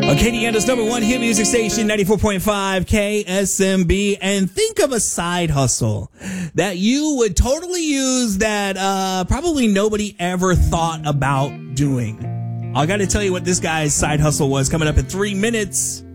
Acadiana's number one hit music station, 94.5 KSMB. And think of a side hustle that you would totally use that probably nobody ever thought about doing. I got to tell you what this guy's side hustle was coming up in 3 minutes.